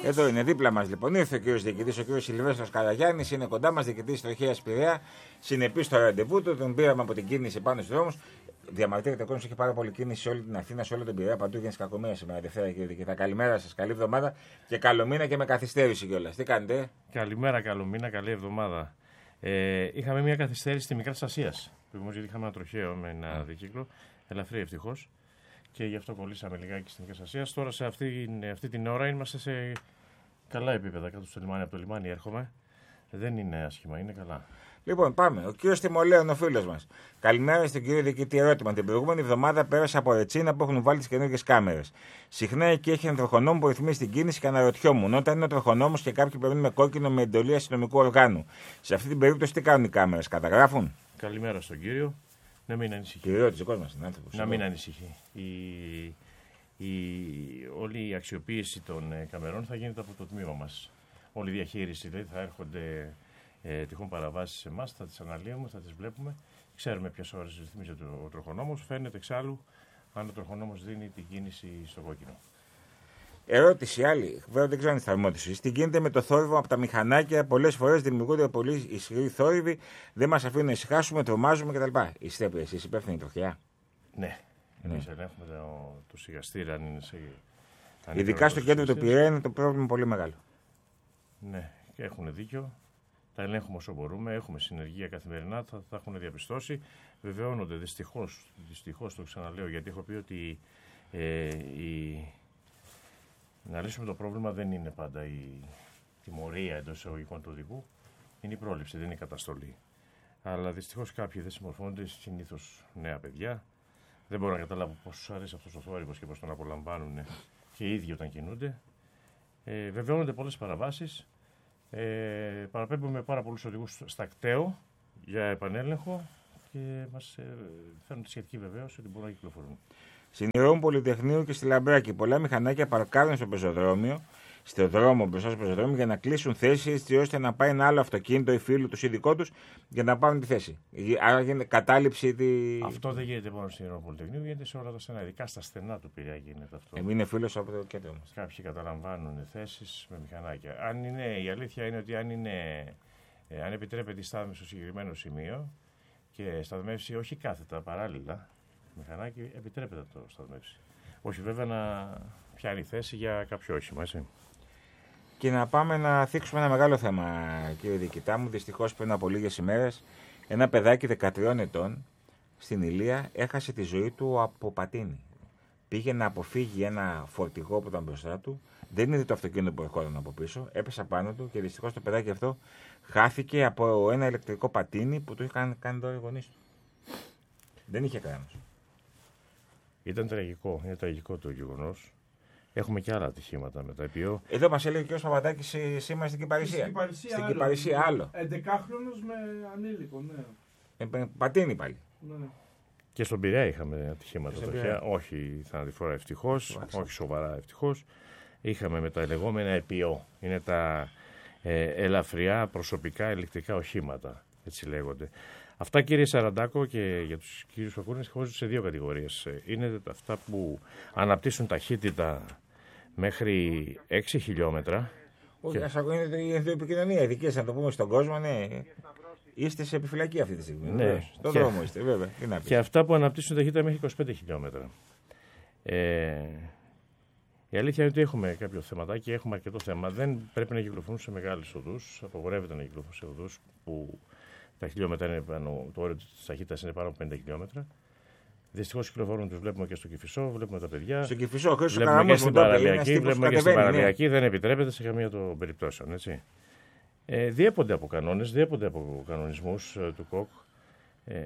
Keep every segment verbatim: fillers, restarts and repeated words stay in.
Εδώ είναι δίπλα μας λοιπόν. Ήρθε ο κύριος διοικητής, ο κύριος Σιλβέστρος Καραγιάννης, είναι κοντά μας, διοικητής Τροχέας Πειραιά. Συνεπής στο ραντεβού του, τον πήραμε από την κίνηση πάνω στους δρόμους. Διαμαρτύρεται ο κόσμος, έχει πάρα πολύ κίνηση σε όλη την Αθήνα, σε όλο τον Πειραιά. Παντού γίνεται κακομοίρα σήμερα, Δευτέρα κύριε διοικητά. Καλημέρα σας, καλή εβδομάδα και καλό μήνα και με καθυστέρηση κιόλας. Τι κάνετε? Καλημέρα, καλό μήνα, καλή εβδομάδα. Ε, είχαμε μια καθυστέρηση στη Μικράς Ασίας. Προηγουμένως γιατί είχαμε ένα τροχαίο με ένα mm. δικύκλο, ελαφρύ ευτυχώς. Και γι' αυτό κολλήσαμε λιγάκι στη Μικράς Ασίας. Τώρα σε αυτή, αυτή την ώρα είμαστε σε καλά επίπεδα κάτω στο λιμάνι. Από το λιμάνι έρχομαι. Δεν είναι άσχημα, είναι καλά. Λοιπόν, πάμε. Ο κύριος Τιμολέων, ο φίλος μας. Καλημέρα στον κύριο διοικητή. Ερώτημα. Την προηγούμενη εβδομάδα πέρασα από Ρετσίνα που έχουν βάλει τις καινούργιες κάμερες. Συχνά εκεί έχει ένα τροχονόμο που ρυθμίζει την κίνηση και αναρωτιόμουν. Όταν είναι ο τροχονόμος και κάποιοι περνούν με κόκκινο με εντολή αστυνομικού οργάνου. Σε αυτή την περίπτωση τι κάνουν οι κάμερες, καταγράφουν? Καλημέρα στον κύριο. Να μην ανησυχεί. Κυριότητα ο κόσμος, είναι άνθρωπος. Να μην ανησυχεί. Η... Η... Όλη η αξιοποίηση των καμερών θα γίνεται από το τμήμα μας. Όλη η διαχείριση δηλαδή θα έρχονται. Ε, τυχόν παραβάσεις σε εμάς, θα τις αναλύουμε, θα τις βλέπουμε. Ξέρουμε ποιες ώρες ρυθμίζει ο τροχονόμος. Φαίνεται εξάλλου αν ο τροχονόμος δίνει την κίνηση στο κόκκινο. Ερώτηση άλλη. Βέβαια δεν ξέρω αν είναι θερμότηση. Τι γίνεται με το θόρυβο από τα μηχανάκια? Πολλές φορές δημιουργούνται πολύ ισχυροί θόρυβοι, δεν μας αφήνουν να ησυχάσουμε, τρομάζουμε κτλ. Είστε εσείς υπεύθυνοι τροχιά? Ναι. Εμείς ελέγχουμε το, το σιγαστήρι αν είναι σε. Αν ειδικά στο κέντρο του Πειραιά είναι το πρόβλημα πολύ μεγάλο. Ναι, και έχουν δίκιο. Τα ελέγχουμε όσο μπορούμε, έχουμε συνεργεία καθημερινά, θα τα έχουν διαπιστώσει. Βεβαιώνονται δυστυχώς, δυστυχώς το ξαναλέω, γιατί έχω πει ότι ε, η... να λύσουμε το πρόβλημα δεν είναι πάντα η τιμωρία εντός εισαγωγικών του οδηγού, είναι η πρόληψη, δεν είναι η καταστολή. Αλλά δυστυχώς κάποιοι δεν συμμορφώνονται, συνήθως νέα παιδιά. Δεν μπορώ να καταλάβω πόσους αρέσει αυτός ο θόρυβος και πώς τον απολαμβάνουν και οι ίδιοι όταν κινούνται. Ε, βεβαιώνονται πολλές παραβάσεις. Ε, παραπέμπουμε πάρα πολλούς οδηγούς στα κταίο για επανέλεγχο και μας ε, φέρνουν τη σχετική βεβαίωση ότι μπορούν να κυκλοφορούν. Στην Ιερόμου Πολυτεχνείου και στη Λαμπράκη πολλά μηχανάκια παρκάρουν στο πεζοδρόμιο, στο δρόμο μπροστά στο πεζοδρόμιο για να κλείσουν θέση έτσι ώστε να πάει ένα άλλο αυτοκίνητο ή φίλου του ή δικό του για να πάρουν τη θέση. Άρα γίνεται κατάληψη. Τη... Αυτό δεν γίνεται μόνο στην Ιερόμου Πολυτεχνείου, γίνεται σε όλα τα στενά. Ειδικά στα στενά του Πειραιά γίνεται αυτό. Εμείς είναι φίλος από το κέντρο μας. Κάποιοι καταλαμβάνουν θέσεις με μηχανάκια. Αν είναι, η αλήθεια είναι ότι αν, είναι, ε, αν επιτρέπεται η στάθμευση στο συγκεκριμένο σημείο και σταθμεύσει όχι κάθετα, παράλληλα, μηχανάκι επιτρέπεται να το σταθμεύσει. Όχι βέβαια να πιάνει θέση για κάποιο όχημα, έτσι. Και να πάμε να θίξουμε ένα μεγάλο θέμα, κύριε διοικητά μου. Δυστυχώς πριν από λίγες ημέρες, ένα παιδάκι δεκατριών ετών στην Ηλία έχασε τη ζωή του από πατίνι. Πήγε να αποφύγει ένα φορτηγό που ήταν μπροστά του, δεν είδε το αυτοκίνητο που ερχόταν από πίσω, έπεσε πάνω του και δυστυχώς το παιδάκι αυτό χάθηκε από ένα ηλεκτρικό πατίνι που του είχαν κάνει δώρο οι γονείς του. Δεν είχε κράνος. Ήταν τραγικό, είναι τραγικό το γεγονός. Έχουμε και άλλα ατυχήματα με τα οποία. Εδώ μας έλεγε και ο Παπαδάκης σήμερα στην Κυπαρισία. Στην Κυπαρισία άλλο. Εντεκάχρονος με ανήλικο, ναι. Ε, πατίνι πάλι. Ναι. Και στον Πειραιά είχαμε ατυχήματα τροχαία. Όχι θανατηφόρα ευτυχώς, όχι σοβαρά ευτυχώς. Είχαμε με τα λεγόμενα ΕΠΙΟ. Είναι τα ε, ελαφριά προσωπικά ηλεκτρικά οχήματα. Έτσι λέγονται. Αυτά, κύριε Σαραντάκο, και για τους κύριους που ακούνε, χωρίζονται σε δύο κατηγορίες. Είναι αυτά που αναπτύσσουν ταχύτητα μέχρι έξι χιλιόμετρα. Όχι, και... ας ακούνε η επικοινωνία. Ειδικές, να το πούμε στον κόσμο, ναι. Είστε σε επιφυλακή αυτή τη στιγμή. Ναι. Στον και... δρόμο είστε, βέβαια. Και αυτά που αναπτύσσουν ταχύτητα μέχρι είκοσι πέντε χιλιόμετρα. Ε... Η αλήθεια είναι ότι έχουμε κάποιο θεματάκι, έχουμε αρκετό θέμα. Δεν πρέπει να κυκλοφορούν σε μεγάλες οδούς. Απαγορεύεται να κυκλοφορούν σε οδούς που τα χιλιόμετρα είναι πάνω, το όριο της ταχύτητας είναι πάνω από πενήντα χιλιόμετρα. Δυστυχώς κυκλοφορούν, τους βλέπουμε και στο Κηφισό, βλέπουμε τα παιδιά. Στο Κηφισό, Χρήστο βλέπουμε και στην Παραλιακή, βλέπουμε και στην Παραλιακή, ναι. Δεν επιτρέπεται σε καμία των περιπτώσεων. Έτσι. Ε, διέπονται από κανόνες, διέπονται από κανονισμούς ε, του ΚΟΚ. Ε,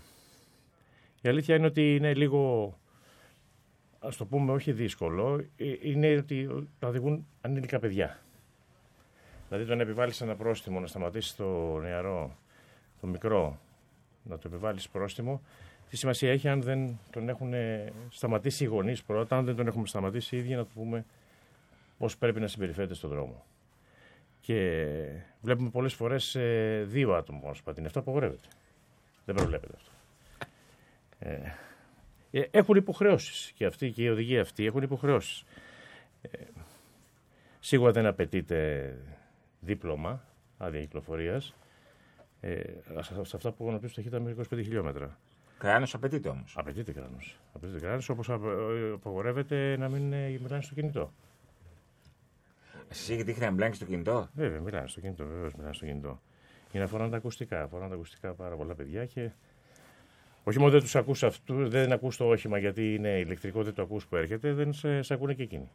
η αλήθεια είναι ότι είναι λίγο, ας το πούμε, όχι δύσκολο, είναι ότι τα οδηγούν ανήλικα παιδιά. Δηλαδή, το να επιβάλλεις ένα πρόστιμο, να σταματήσει το νεαρό, το μικρό, να το επιβάλλεις πρόστιμο, τι σημασία έχει αν δεν τον έχουν σταματήσει οι γονείς πρώτα, αν δεν τον έχουμε σταματήσει οι ίδιοι, να του πούμε πώς πρέπει να συμπεριφέρεται στον δρόμο. Και βλέπουμε πολλές φορές ε, δύο άτομα πάνω στο πατίνι. Αυτό απογορεύεται. Δεν προβλέπεται αυτό. Ε, έχουν υποχρεώσεις και αυτοί και οι οδηγοί αυτοί έχουν υποχρεώσεις. Ε, Σίγουρα δεν απαιτείται δίπλωμα, άδεια κυκλοφορίας, ε, σε αυτά που αναπτύσσουν ταχύτητα μέχρι είκοσι πέντε χιλιόμετρα. Κράνος απαιτείται όμως. Απαιτείται κράνος. Απαιτείται κράνος, όπως απαγορεύεται να μην ε, μιλάνε στο κινητό. Εσύ έχει τύχει να μπλέξει στο κινητό. Βέβαια, μιλάνε στο κινητό, βεβαίως μιλάνε στο κινητό. Για να φοράνε τα ακουστικά. Φοράνε τα ακουστικά πάρα πολλά παιδιά και. Όχι μόνο δεν τους ακούς αυτού, δεν ακούς το όχημα γιατί είναι ηλεκτρικό, δεν το ακούς που έρχεται, δεν σε, σε ακούνε και εκείνοι.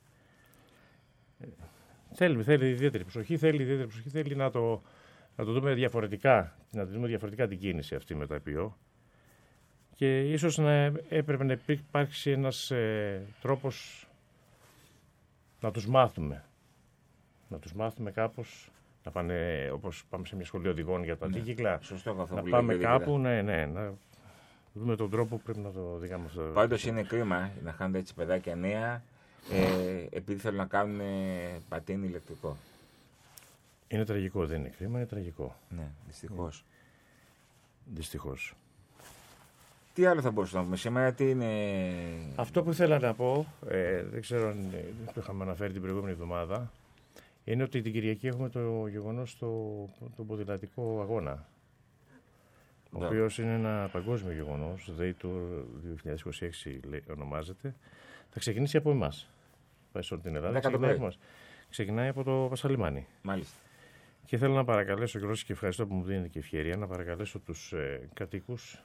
Θέλει, θέλει ιδιαίτερη προσοχή, θέλει ιδιαίτερη προσοχή, θέλει να το, να το δούμε διαφορετικά, να δούμε διαφορετικά την κίνηση αυτή με τα ΕΠΙΟ. Και ίσως να έπρεπε να υπάρξει ένας ε, τρόπος να τους μάθουμε. Να τους μάθουμε κάπως, να πάνε όπως πάμε σε μια σχολή οδηγών για τα αντίκυκλα. Ναι, σωστό αυτό να που πάμε λέει, κάπου, ναι, ναι, να δούμε τον τρόπο που πρέπει να το οδηγάμε αυτό. Πάντως είναι κρίμα να χάνονται έτσι παιδάκια νέα, ε, επειδή θέλουν να κάνουν πατίνι ηλεκτρικό. Είναι τραγικό, δεν είναι κρίμα, είναι τραγικό. Ναι, δυστυχώς. Δυστυχώς. Τι άλλο θα μπορούσαμε να πούμε σήμερα, τι είναι. Αυτό που ήθελα να πω, ε, δεν ξέρω αν ε, το είχαμε αναφέρει την προηγούμενη εβδομάδα, είναι ότι την Κυριακή έχουμε το γεγονός το, τον ποδηλατικό αγώνα. Ο Ναι. οποίος είναι ένα παγκόσμιο γεγονός, Day Tour δύο χιλιάδες είκοσι έξι ονομάζεται. Θα ξεκινήσει από εμάς. Πάει σε όλη την Ελλάδα. Ξεκινάει από, εμάς. Ξεκινάει από το Πασαλιμάνι. Μάλιστα. Και θέλω να παρακαλέσω, και και ευχαριστώ που μου δίνετε και ευκαιρία, να παρακαλέσω τους ε, κατοίκους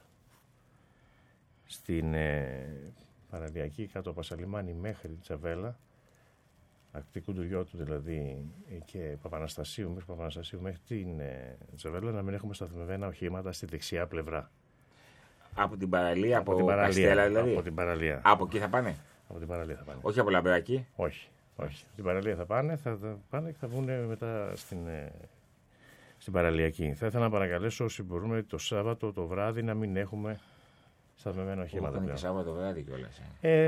στην ε, παραλιακή κάτω από Πασαλιμάνι μέχρι τη Τσαβέλα, Ακτικού Ντουριώτου δηλαδή και Παπαναστασίου μέχρι, Παπαναστασίου, μέχρι την ε, Τσαβέλα, να μην έχουμε σταθμευμένα οχήματα στη δεξιά πλευρά. Από την παραλία, από, από την παραλία, Καστέλα δηλαδή. Από την παραλία. Από εκεί θα πάνε. Από την παραλία θα πάνε. Όχι από Λαμπράκι. Όχι. Όχι. Από την παραλία θα πάνε, θα, θα πάνε και θα βγουν μετά στην, ε, στην παραλιακή. Θα ήθελα να παρακαλέσω όσοι μπορούμε το Σάββατο το βράδυ να μην έχουμε σταθμευμένα οχήματα. Έχουμε και Σάββατο βράδυ κιόλας. Ε,